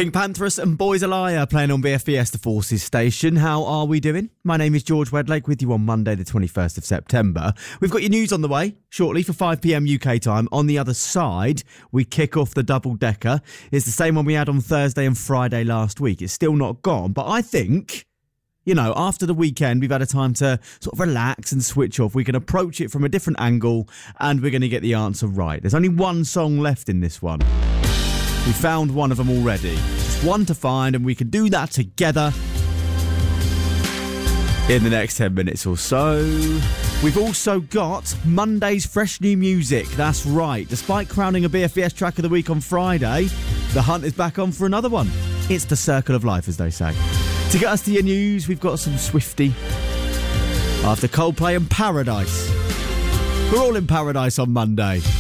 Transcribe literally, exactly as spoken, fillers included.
Pink Pantheress and Boys a Liar playing on B F B S The Forces station. How are we doing? My name is George Wedlake with you on Monday the twenty-first of September. We've got your news on the way shortly for five p.m. U K time. On the other side, we kick off the double-decker. It's the same one we had on Thursday and Friday last week. It's still not gone, but I think, you know, after the weekend, we've had a time to sort of relax and switch off. We can approach it from a different angle and we're going to get the answer right. There's only one song left in this one. We found one of them already. Just one to find, and we can do that together in the next ten minutes or so. We've also got Monday's fresh new music. That's right. Despite crowning a B F B S track of the week on Friday, the hunt is back on for another one. It's the circle of life, as they say. To get us to your news, we've got some Swiftie after Coldplay and Paradise. We're all in paradise on Monday.